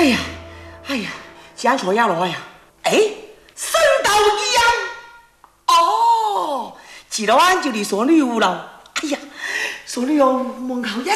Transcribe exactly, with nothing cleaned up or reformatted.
哎呀，哎呀，讲错呀了呀！哎，神道一样。哦，记得晚就离说女巫了。哎呀，说女巫门口也